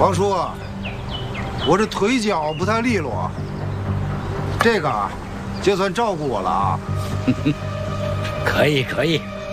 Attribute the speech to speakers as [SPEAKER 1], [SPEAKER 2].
[SPEAKER 1] 王叔，我这腿脚不太利落，这个就算照顾我了啊。
[SPEAKER 2] 可以可以，